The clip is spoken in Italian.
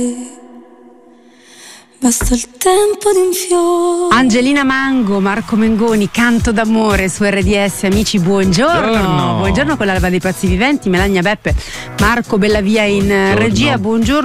Basta il tempo di un fiore. Angelina Mango, Marco Mengoni, Canto d'amore su RDS. Amici, buongiorno. Buongiorno con l'Alba dei Pazzi Viventi, Melania Beppe, Marco Bellavia in regia. Buongiorno